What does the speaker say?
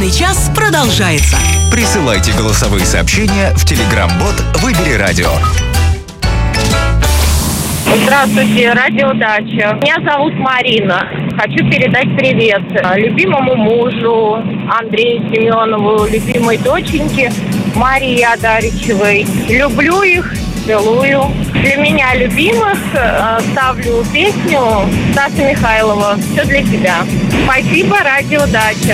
Личный час продолжается. Присылайте голосовые сообщения в Telegram-бот «Выбери радио». Здравствуйте, радио Дача. Меня зовут Марина. Хочу передать привет любимому мужу Андрею Семенову, любимой доченьке Марии Адаричевой. Люблю их, целую. Для меня любимых ставлю песню Стаса Михайлова «Все для тебя». Спасибо, радио Дача.